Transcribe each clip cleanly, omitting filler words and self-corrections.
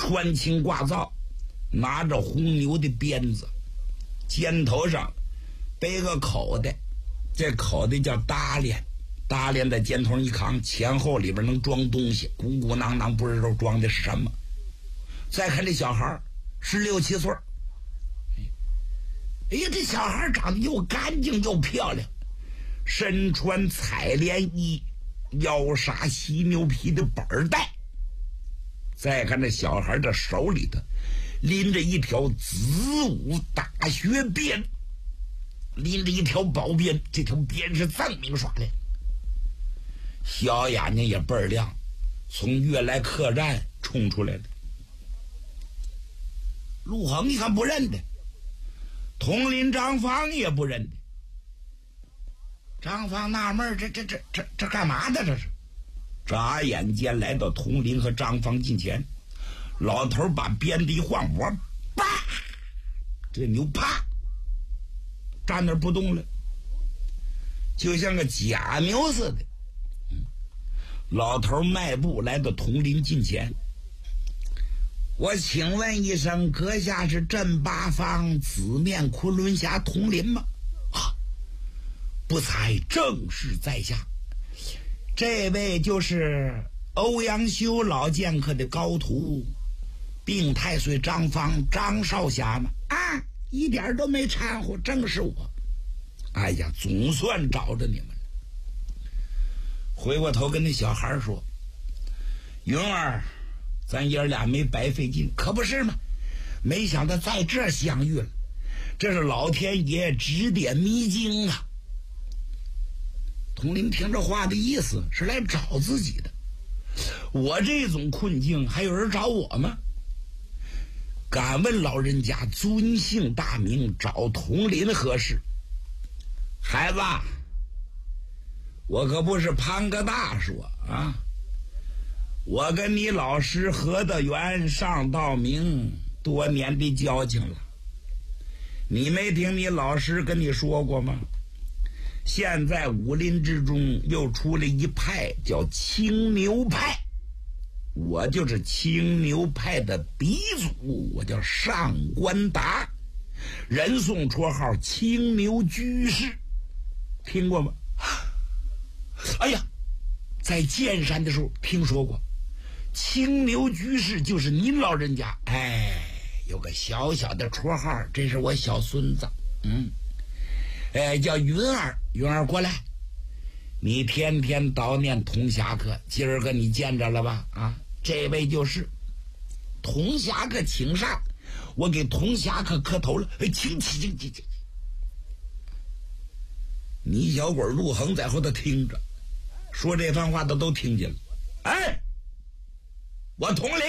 穿青挂皂，拿着红牛的鞭子，肩头上背个口袋，这口袋叫搭链，搭链在肩头上一扛，前后里边能装东西，鼓鼓囊囊，不知道装的是什么。再看这小孩16、17岁，哎呀，这小孩长得又干净又漂亮，身穿彩莲衣，腰纱犀牛皮的板带。再看这小孩的手里头拎着一条子午大学鞭，拎着一条宝鞭，这条鞭是锃明耍亮，小眼睛也倍儿亮，从悦来客栈冲出来的。陆恒一看不认得，统领张芳也不认得。张芳纳闷，这干嘛的这是？眨眼间来到统领和张芳近前，老头把鞭子一晃，我叭，这牛啪站那儿不动了，就像个假牛似的。老头迈步来到统领近前，我请问一声，阁下是镇八方紫面昆仑侠统领吗？啊，不才正是在下。这位就是欧阳修老剑客的高徒，并太岁张芳张少侠吗？啊，一点都没掺和，正是我。哎呀，总算找着你们了。回过头跟那小孩说，云儿，咱爷俩没白费劲，可不是吗？没想到在这相遇了，这是老天爷指点迷津啊。统领听这话的意思是来找自己的，我这种困境还有人找我吗？敢问老人家尊姓大名，找统领何事？孩子，我可不是攀个大说啊，我跟你老师何德元上道明多年的交情了，你没听你老师跟你说过吗？现在武林之中又出了一派叫青牛派，我就是青牛派的鼻祖，我叫上官达，人送绰号青牛居士，听过吗？哎呀，在剑山的时候听说过，青牛居士就是您老人家。哎，有个小小的绰号，这是我小孙子，叫云儿。云儿过来，你天天悼念童侠客，今儿个你见着了吧？啊，这位就是童侠客，请上，我给童侠客磕头了。请。你小鬼陆恒在后头听着，说这番话都听见了。哎，我统领，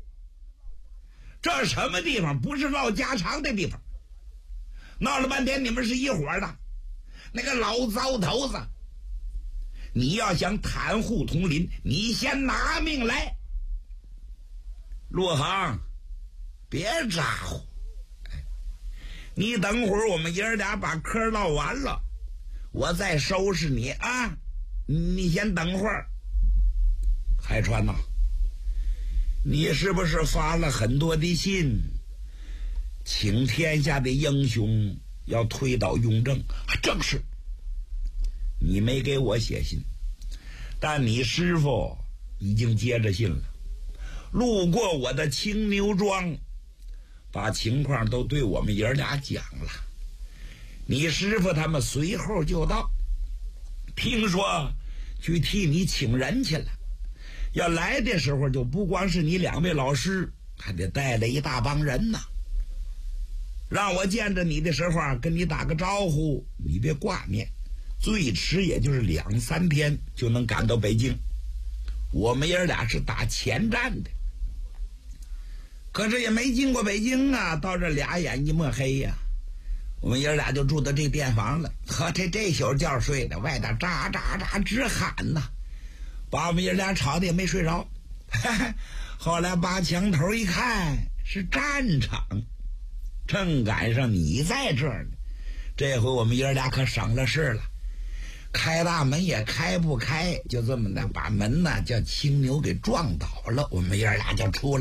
这什么地方？不是唠家常的地方。闹了半天你们是一伙的，那个老糟头子，你要想袒护统领，你先拿命来。陆恒，别咋呼，你等会儿我们爷儿俩把嗑唠完了，我再收拾你啊！你先等会儿。海川呐，你是不是发了很多的信，请天下的英雄要推倒雍正？正是。你没给我写信，但你师傅已经接着信了，路过我的青牛庄，把情况都对我们爷儿俩讲了。你师傅他们随后就到，听说去替你请人去了。要来的时候就不光是你2位老师，还得带了一大帮人呢。让我见着你的时候啊，跟你打个招呼，你别挂念，最迟也就是2、3天就能赶到北京。我们爷俩是打前站的，可是也没进过北京啊，到这俩眼一抹黑呀。我们爷俩就住到这店房了，呵，这宿觉睡的，外头喳喳喳直喊呐，把我们爷俩吵的也没睡着。后来把墙头一看，是战场，正赶上你在这儿呢。这回我们爷俩可省了事了，开大门也开不开，就这么的把门呢叫青牛给撞倒了，我们爷俩就出来。